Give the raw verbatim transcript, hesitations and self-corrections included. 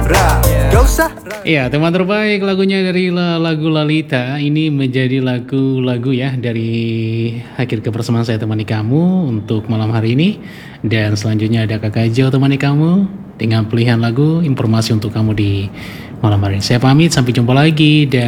Gak usah. Iya, teman terbaik lagunya dari la- lagu Lalita ini menjadi lagu-lagu ya dari akhir kebersamaan saya temani kamu untuk malam hari ini. Dan selanjutnya ada Kakak Jo temani kamu dengan pilihan lagu informasi untuk kamu di malam hari ini. Saya pamit, sampai jumpa lagi dan